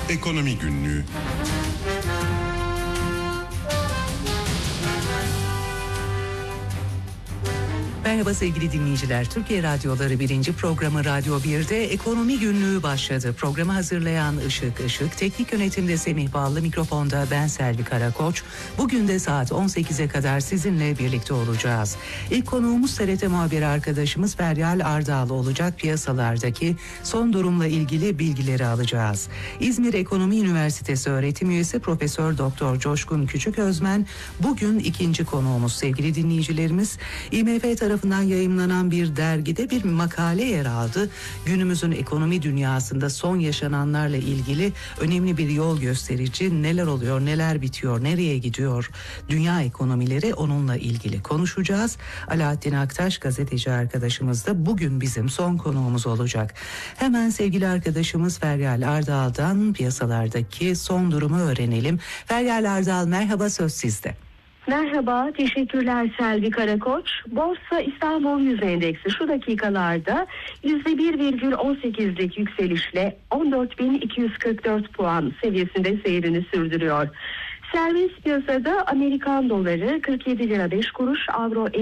Ekonomi Günlüğü. Merhaba sevgili dinleyiciler. Türkiye Radyoları 1. programı Radyo 1'de Ekonomi Günlüğü başladı. Programı hazırlayan Işık, teknik yönetimde Semih Ballı, mikrofonda ben Selvi Karakoç. Bugün de saat 18'e kadar sizinle birlikte olacağız. İlk konuğumuz TRT muhabiri arkadaşımız Feryal Ardağlı olacak. Piyasalardaki son durumla ilgili bilgileri alacağız. İzmir Ekonomi Üniversitesi öğretim üyesi Profesör Doktor Coşkun Küçüközmen bugün ikinci konuğumuz sevgili dinleyicilerimiz. IMF tarafından yayımlanan bir dergide bir makale yer aldı. Günümüzün ekonomi dünyasında son yaşananlarla ilgili önemli bir yol gösterici. Neler oluyor, neler bitiyor, nereye gidiyor dünya ekonomileri, onunla ilgili konuşacağız. Alaaddin Aktaş gazeteci arkadaşımız da bugün bizim son konuğumuz olacak. Hemen sevgili arkadaşımız Feryal Ardağ'dan piyasalardaki son durumu öğrenelim. Feryal Ardağ, merhaba, söz sizde. Merhaba, teşekkürler Selvi Karakoç. Borsa İstanbul Yüz Endeksi şu dakikalarda %1,18'lik yükselişle 14.244 puan seviyesinde seyrini sürdürüyor. Serbest piyasada Amerikan doları 47 lira 5 kuruş, avro